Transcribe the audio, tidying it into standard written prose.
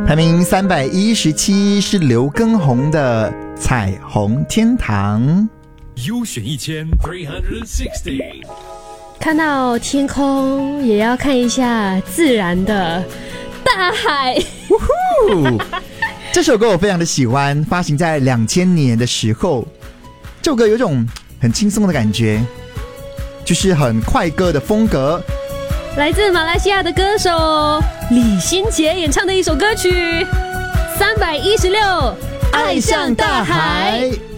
排名317是刘畊宏的《彩虹天堂》。 优选1360。 看到天空，也要看一下自然的大海。 这首歌我非常的喜欢，发行在2000年的时候，这首歌有一种很轻松的感觉，就是很快歌的风格。 来自马来西亚的歌手李心洁演唱的一首歌曲《316爱上大海》。